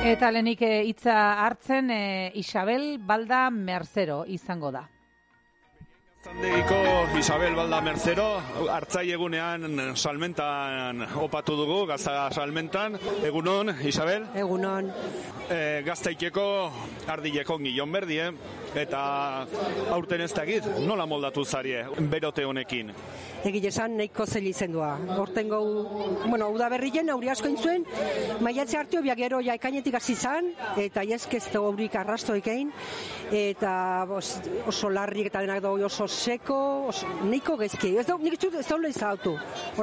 Eta lehenik hitza hartzen Isabel Balda Merzero izango da. Zandegiko Isabel Balda Merzero, hartzaiegunean salmentan opatu dugu, gazta salmentan. Egunon, Isabel? Egunon. Gaztaikeko ardileko Gillon Berdie, eta aurten ez dakit, nola moldatu zarie, berote honekin? Egile esan nahiko zel izendua. Hortengo, udaberrien auri asko intzuen, maiatze hartio biagero ja ekainetik hasi zan, eta jezkezte aurik arrasto ikein, eta oso larrik eta denak dugu oso seko, nahiko gezki. Nik ez daula izautu,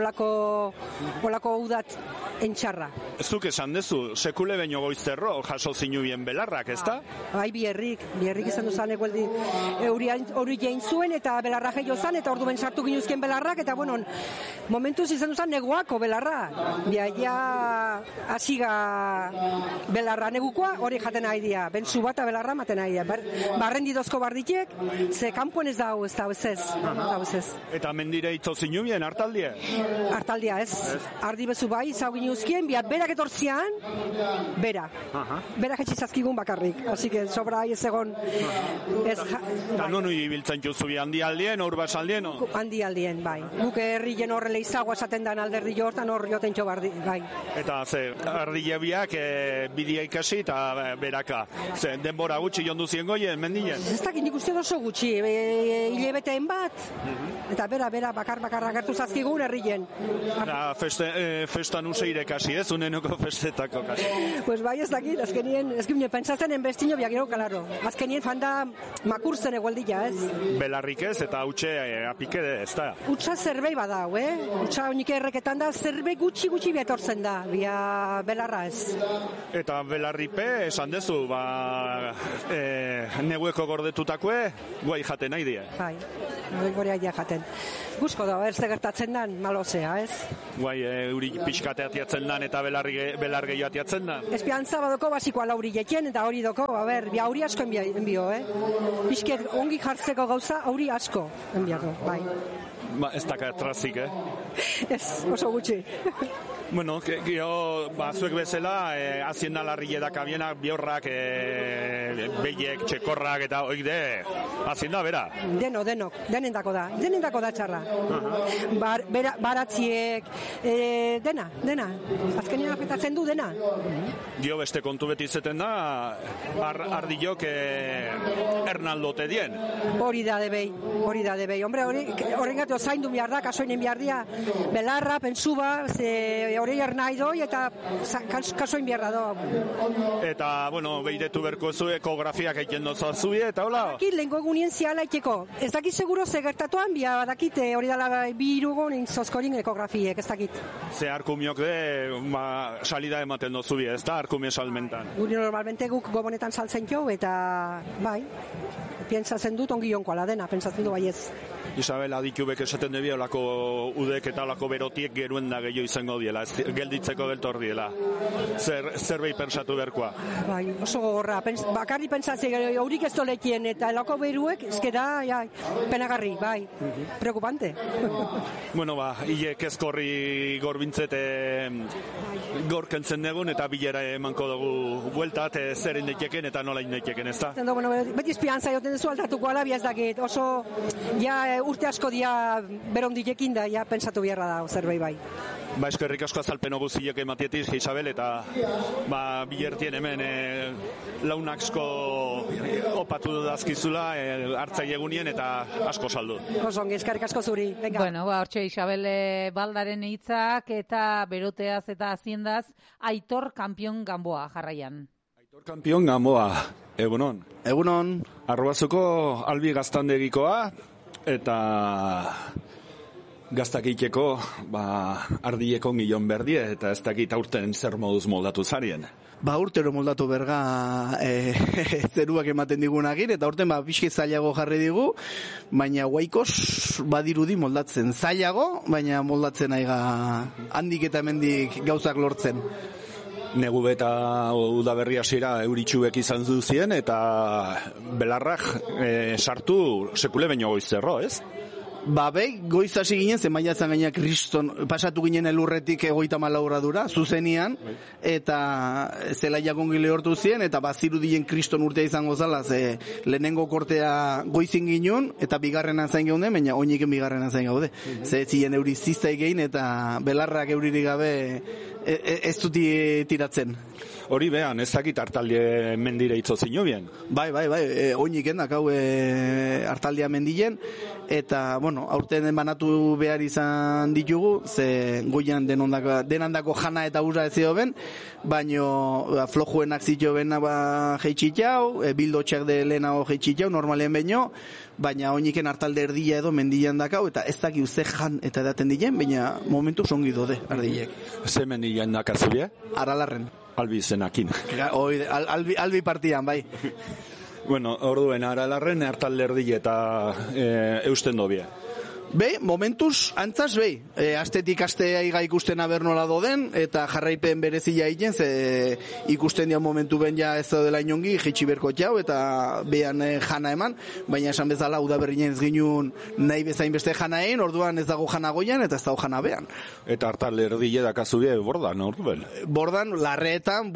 olako udat entxarra. Ez duk esan dezu, sekule baino goizterro, jaso zinu bien belarrak, ez da? Bai, biherrik izan duzan egueldi hori jain zuen, eta belarra gehiago zan, eta ordu ben sartu ginuzken belarrak, eta momentuz izan duzan neguako belarra. Ja, asiga belarra negukoa, hori jaten nahi dia, bentsu bata belarra maten nahi dia. Barrendidozko barditek, ze kanpoen ez dago, ez da, ez. Eta mendire itzo zinu bien, hartaldie? Hartaldia, ez. Ardi bezu bai, zau ginuzkien, berak etortzian, berak etxizazkigun bakarrik. Así que sobra ez egon. Eta nonu ibiltzen juzu bi handialdien, urbas aldien? Handialdien, bai. Nuke herrien horrela izagoa esaten dan alderdi jortan hor joten txobardi, bai. Eta ardile biak bidia ikasi eta beraka. Denbora gutxi jondu zien goien, mendien? Ez dakit nik uste oso gutxi, hilebeteen bat. Eta bera, bakar agertu zazkigun herrien. Eta festan useire kasi, ez? Unenoko festetako kasi. Pues bai, ez dakit, azkenien pentsatzen enbestino biagero, kalaro. Azkenien fanda makurzen egualdila, ez? Belarrik ez, eta utxe apike ez da? Utsa zerbei badau, Utsa unik erreketan da, zerbei gutxi biatortzen da, belarra ez. Eta belarripe, esan dezu, negueko gordetutakue, guai jaten nahi die? Bai, gorea jaten. Guzko da, erze gertatzen dan, malozea, ez? Guai, euri pixkate atiatzen dan eta belargei atiatzen dan? Espiantza badoko basikoa lauri jetien, eta hori doko, auri asko enbio, Bizket ongi jartzeko gauza, auri asko enbiako, bai. Ez daka trazik, Ez, oso gutxi. Bueno, zuek bezala, hazienda larri edakabienak, biorrak, behiek, txekorrak eta oide, hazienda bera? Denendako da txarra. Baratziek, dena. Azkenean afetatzen du, dena. Gio beste kontu beti zeten da, ardilok Hernaldote dien. Hori da debei. Hombre, horren gatu zaindu behar da, kasoinen behar dia, belarra, pentsuba, hori ernai doi eta kasoin beharra do. Eta, behiretu berko zu ekografiak egiten dozu zui, eta hola? Dakit, lehenko egunien ziala iteko. Ez dakit seguro zegertatuan, dakite hori dala birugon intzozkorin ekografiek, ez dakit. Ze arkumiok salida ematen dozu bi, ez da, arkumio salmentan? Guri normalmente guk gobonetan saltzen jo, eta bai, piensatzen dut ongi onkoala dena, pentsatzen du baiez. Isabel, aditubek esaten debi olako udek eta olako berotiek geruen da gehiago izango diela, gelditzeko geltor diela. Zerbait pentsatu berkoa. Bai, oso gogorra. Bakarri pentsatzen haurik ez dolekien eta olako beruek, ezkera, penagarri, bai. Preocupante. Hilek ezkorri gorbintzete gorkentzen dugun eta bilera emanko dugu bueltat, zer indekeken eta nola indekeken, ez da? Beti espiantza joten duzu altatuko alabia ez dakit, oso urte asko dia beronditekin da, pentsatu beharra da, zerbait bai. Eskerrik asko azalpen oguzilek ematietik, Isabel, eta bilertien hemen launaksko opatu dazkizula hartzai egunien eta asko saldu. Osongi, eskerrik asko zuri. Hortxe Isabel Baldaren hitzak eta beroteaz eta haziendaz Aitor Kampion Gamboa jarraian. Aitor Kampion Gamboa, egunon. Egunon. Arruazuko albi gaztandegikoa eta gaztakiteko ardileko Gillon Berdie eta ez dakit aurten zer moduz moldatu zarien. Urtero moldatu berga zeruak ematen digunagir eta aurten pixke zailago jarri digu, baina guaikoz badirudi moldatzen zailago, baina moldatzen aiga handik eta hemendik gauzak lortzen. Negu eta udaberri hasiera euritxuek izan zuzien eta belarrak sartu sekule baino goizerro, ez? Ba, goiz hasi ginen, zemaiatzen gaina kriston, pasatu ginen elurretik 34 gradura, zuzenian, eta zelaiak ongi lehortu ziren, eta bazirudien kriston urtea izango zala, ze lehenengo kortea goizin ginen, eta bigarrena zain gaude, baina oiniken bigarrena zain gaude. Ze ziren euri zizta egin, eta belarrak euririk gabe ez duti tiratzen. Hori behan, ez dakit hartalde mendire itzo zinu bien? Bai, oiniken dakau hartaldea mendien, eta, bueno, aurten banatu behar izan ditugu, ze goian denandako jana eta urra ez ben, baino flojuenak zitio bena jeitxitau, bildotxak de lehenago jeitxitau, normalen baino, baina oiniken hartalde erdia edo mendian dakau, eta ez dakiu ze jan eta edaten diren, baina momentu songi dode, ardilek. Ze mendian dakazu bie? Aralarren. Albi zenakin. Albi partian, bai. Bueno, orduen Aralarren hartalde erdi eta eusten dobie. Momentuz, antzaz, astetik astea iga ikusten aber nola doden, eta jarraipen berezia egin, ze ikusten dian momentu ben ja ez dela inongi, jitsi berko txau, eta behan jana eman, baina esan bezala, udaberrien ez ginun nahi bezain beste jana egin, orduan ez dago jana goian, eta ez dago jana behan. Eta hartal erdile dakazu bie, bordan, orduen? Bordan, larreetan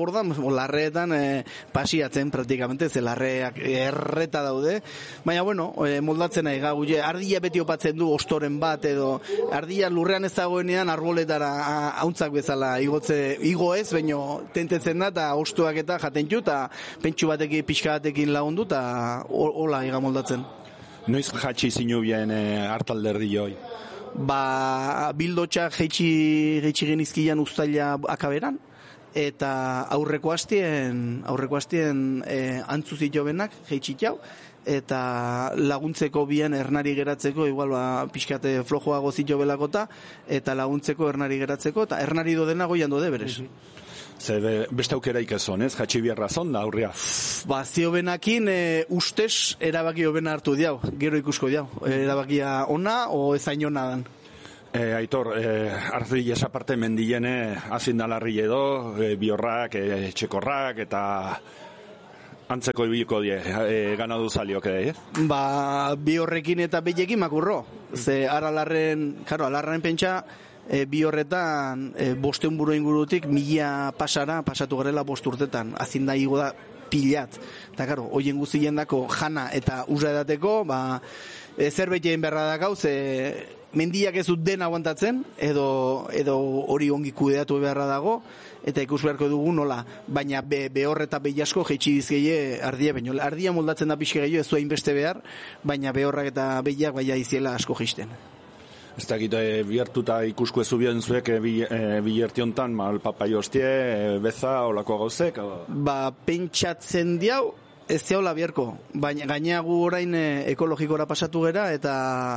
pasiatzen praktikamente, ze larreak erreta daude, baina bueno, moldatzen nahi gau, ardia beti opatzen du, ostoren bat edo ardia lurrean ez dagoenean arboletara hauntzak bezala igo ez, baino tentetzen da eta ostoak eta jatentxu eta pentsu batekin, pixka batekin lagundu eta hola iga moldatzen. Noiz jatxi zinu bien hartalderdi joi? Bildotxak jeitsi genizkian ustaila akaberan, eta aurreko hastien antzu zito benak jeitsitau, eta laguntzeko bian ernari geratzeko, igual pixkate flojoago zito belakota, eta laguntzeko ernari geratzeko, eta ernari dodena goian dode berez. Ze beste aukeraik ezon, ez? Jatxi biarra zon da aurria? Zio benakin ustez erabaki hobena hartu diau, gero ikusko diau, erabakia ona o ezain ona dan. Aitor, arzi esaparte mendiene azindalarri edo, biorrak, txekorrak, eta antzeko ibiko die, ganadu zaliok edo, bi horrekin eta behiekin makurro. Ze alarren pentsa, bi horretan, 500 buru ingurutik, 1000 pasatu garela 5 urtetan. Azinda igo da pilat. Eta, karo, hoien guztien dako jana eta urra edateko, zerbait egin beharra dakau, ze mendiak ez dut den aguantatzen, edo hori ongi kudeatu beharra dago, eta ikus beharko dugu nola, baina behor eta behi asko jeitsi dizkeie ardia, baina ardia moldatzen da pixke gehiago, ez du hainbeste behar, baina behorrak eta behiak baina iziela asko jeisten. Ez dakit, bihartuta ikusko ez ubien zuek bihertiontan, papai hostie, beza, olako gauzek? Pentsatzen diau, ez jaula biharko, baina gainagu orain ekologikora pasatu gera, eta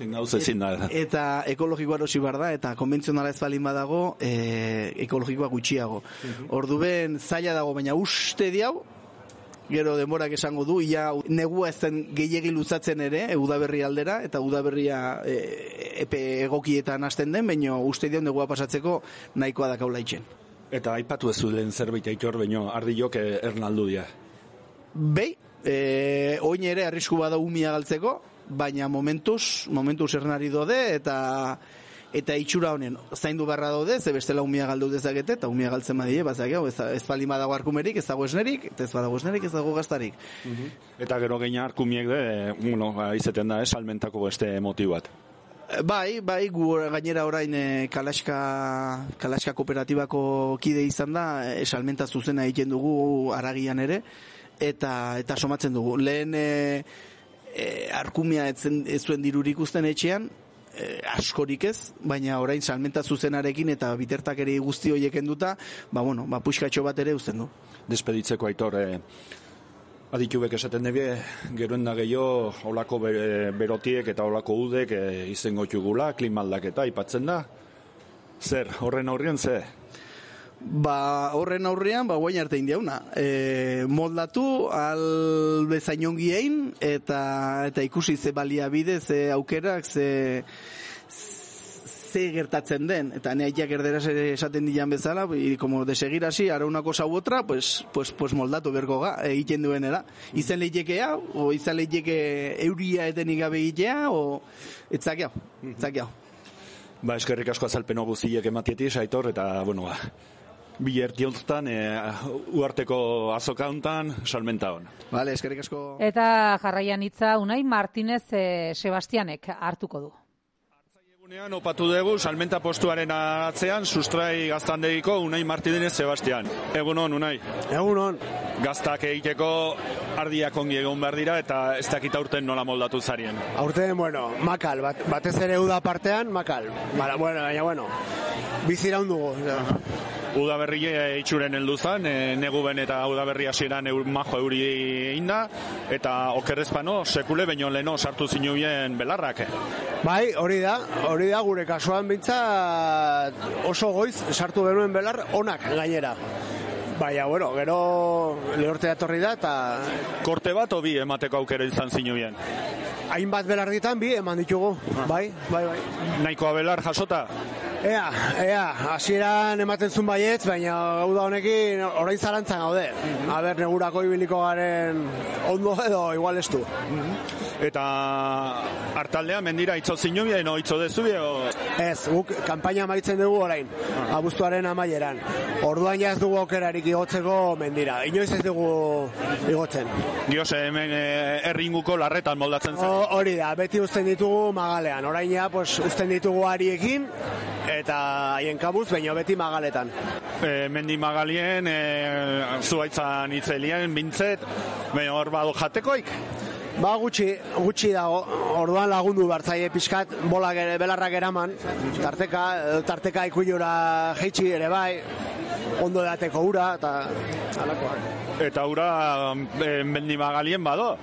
ekologikoa erosi behar da, eta konbentzionala ez balin badago, ekologikoa gutxiago. Orduan zaila dago, baina uste diau, gero denborak esango du, ia negua ez zen gehiegi luzatzen ere, udaberri aldera, eta udaberria epe egokietan hasten den, baina uste diau negua pasatzeko nahikoa dakaula itxen. Eta aipatu ez zuen zerbait aitor, baina ardiok ernaldu dia. Oin ere arrisku bada umia galtzeko, baina momentuz ernari dode, eta itxura honen zaindu barra daude, ze bestela umia galdu dezakete, eta umia galtzen badie, ez bali badago arkumerik, ez dago esnerik, eta ez badago esnerik, ez dago gaztarik. Eta gero geina arkumiek izeten da, salmentako beste motibo bat. Bai, gu gainera orain Kalaska kooperatibako kide izan da, salmenta zuzena egiten dugu aragian ere, eta somatzen dugu. Lehen arkumia ez zuen dirurik usten etxean, askorik ez, baina orain salmenta zuzenarekin eta bitertakeri guzti horiek enduta, puxkatxo bat ere uzten du. Despeditzeko aitor, aditubek esaten debie, geroen da gehiago, olako berotiek eta olako udek izango txugula, klimaldaketa ipatzen da. Zer, horren aurrien ze? Horren aurrean, guain arte indiauna. Moldatu, al bezain ongi egin, eta ikusi ze baliabide, ze aukerak, ze gertatzen den, eta neaiak erderaz esaten dian bezala, como de seguir así, ara una cosa u otra, pues moldatu berko egiten duenera. Izan lehiekea, o izan lehieke euria etenik gabe egitea, o etzakeau. Ba, eskerrik asko azalpeno guztiek ematietis, Aitor, eta, bueno, bilerti hontan, uarteko azoka hontan, salmenta hon. Vale, eskerrik asko. Eta jarraian hitza Unai Martinez Sebastianek hartuko du. Egunean opatu dugu salmenta postuaren atzean sustrai gaztandegiko Unai Martinez Sebastian. Egunon, Unai. Egunon. Gaztak egiteko ardiak ongi egon behar dira eta ez dakita aurten nola moldatu zarien. Aurten, bueno, makal, batez ere uda partean, makal. Baina, bizira hundugu. Udaberri itxuren heldu zan, neguben eta udaberri hasieran majo euri inda, eta okerrezpano sekule baino leno sartu zinubien belarrak. Bai, hori da gure kasuan bintzat oso goiz sartu benuen belar onak gainera. Baina, gero lehortea etorri da eta... Korte bat o bi emateko aukera izan zinubien? Hainbat belarditan bi eman ditugu, bai. Nahikoa belar jasota? Ea, hasieran ematen zuen baietz, baina gauda honekin orain zalantzan gaude. Aber, negurako ibiliko garen ondo edo igual ez du. Eta hartaldea mendira itzo zinubien o itzo dezubie? Ez, guk kanpaina amaitzen dugu orain, abuztuaren amaieran. Orduan ja ez dugu aukerarik igotzeko mendira. Inoiz ez dugu igotzen. Dios, hemen erringuko larretan moldatzen zen. Hori da, beti uzten ditugu magalean. Orain ja, uzten ditugu ariekin, eta haien kabuz, baina beti magaletan. Mendi magalien, zuaitzan itzelien, bintzet, baina hor badu jatekoik? Ba, gutxi dago, orduan lagundu bartzaie pixkat, belarrak eraman, tarteka ikuilura jeitsi ere bai, ondo dateko ura, eta alakoak. Eta ura mendi magalien bado?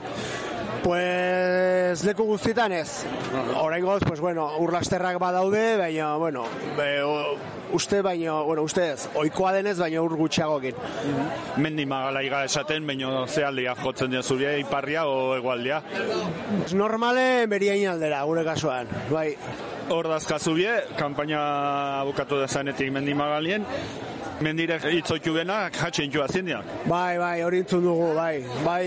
Pues leku guztietan ez. Oraingoz, urlasterrak badaude, baina, uste ez, ohikoa denez, baina ur gutxiagokin. Mendi magalaiga esaten, baina ze aldia jotzen dira zuria, iparria o egualdia? Normale beriain aldera, gure kasuan, bai. Hor dazkazubie, kampaina bukatu dezanetik mendi magalien, mendire itzoitu benak, jatxe intua zindiak? Bai, hori intzun dugu, bai.